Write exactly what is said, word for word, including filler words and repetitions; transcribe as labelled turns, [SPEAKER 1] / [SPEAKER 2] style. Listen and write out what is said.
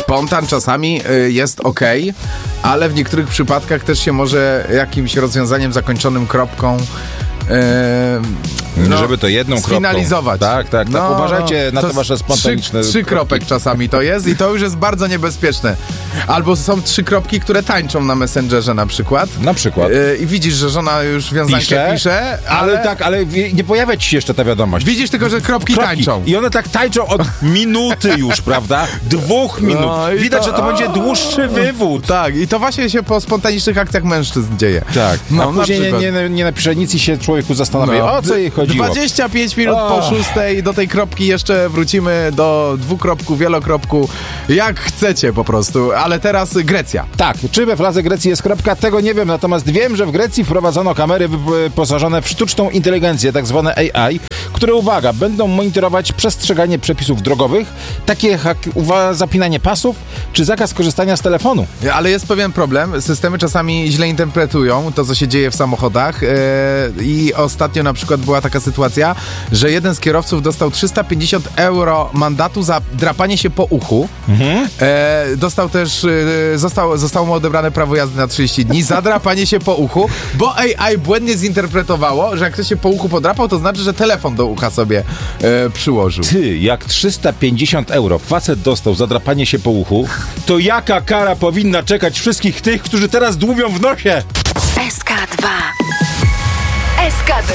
[SPEAKER 1] Spontan czasami y, jest okej, ale w niektórych przypadkach też się może jakimś rozwiązaniem zakończonym kropką
[SPEAKER 2] Yy, no, żeby to jedną kropką
[SPEAKER 1] sfinalizować.
[SPEAKER 2] Tak, tak,
[SPEAKER 1] no,
[SPEAKER 2] tak. Uważajcie na
[SPEAKER 1] to
[SPEAKER 2] te wasze spontaniczne
[SPEAKER 1] trzy, trzy kropek czasami to jest i to już jest bardzo niebezpieczne. Albo są trzy kropki, które tańczą na Messengerze na przykład.
[SPEAKER 2] Na przykład.
[SPEAKER 1] Yy, I widzisz, że żona już wiązankę pisze, pisze ale...
[SPEAKER 2] ale tak, ale nie pojawia ci się jeszcze ta wiadomość.
[SPEAKER 1] Widzisz tylko, że kropki, kropki. tańczą.
[SPEAKER 2] I one tak tańczą od minuty już, prawda? Dwóch minut. No Widać, to... że to będzie dłuższy wywód.
[SPEAKER 1] Tak, i to właśnie się po spontanicznych akcjach mężczyzn dzieje.
[SPEAKER 2] Tak.
[SPEAKER 1] No,
[SPEAKER 2] a później nie, nie, nie napisze nic i się człowieku zastanawia, no. o co jej chodziło.
[SPEAKER 1] dwadzieścia pięć minut
[SPEAKER 2] oh.
[SPEAKER 1] po szóstej, do tej kropki jeszcze wrócimy, do dwukropku, wielokropku, jak chcecie po prostu, ale teraz Grecja.
[SPEAKER 2] Tak, czy we fladze Grecji jest kropka, tego nie wiem, natomiast wiem, że w Grecji wprowadzono kamery wyposażone w sztuczną inteligencję, tak zwane A I, które, uwaga, będą monitorować przestrzeganie przepisów drogowych, takie jak zapinanie pasów, czy zakaz korzystania z telefonu.
[SPEAKER 1] Ale jest pewien problem, systemy czasami źle interpretują to, co się dzieje w samochodach yy, i ostatnio na przykład była taka sytuacja, że jeden z kierowców dostał trzysta pięćdziesiąt euro mandatu za drapanie się po uchu. Mhm. E, dostał też, e, został, zostało mu odebrane prawo jazdy na trzydzieści dni za drapanie się po uchu, bo A I błędnie zinterpretowało, że jak ktoś się po uchu podrapał, to znaczy, że telefon do ucha sobie e, przyłożył.
[SPEAKER 2] Ty, jak trzysta pięćdziesiąt euro facet dostał za drapanie się po uchu, to jaka kara powinna czekać wszystkich tych, którzy teraz dłubią w nosie?
[SPEAKER 3] S K dwa. S K dwa.